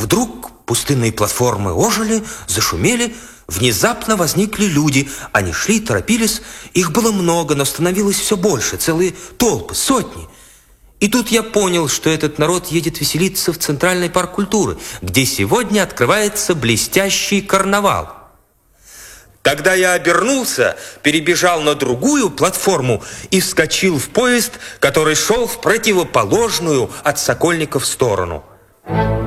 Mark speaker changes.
Speaker 1: Вдруг пустынные платформы ожили, зашумели, внезапно возникли люди. Они шли, торопились, их было много, но становилось все больше, целые толпы, сотни. И тут я понял, что этот народ едет веселиться в Центральный парк культуры, где сегодня открывается блестящий карнавал. Тогда я обернулся, перебежал на другую платформу и вскочил в поезд, который шел в противоположную от Сокольников сторону.